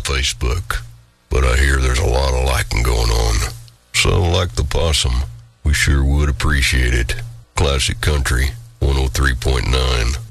Facebook, but I hear there's a lot of liking going on. So, like the possum, we sure would appreciate it. Classic Country 103.9.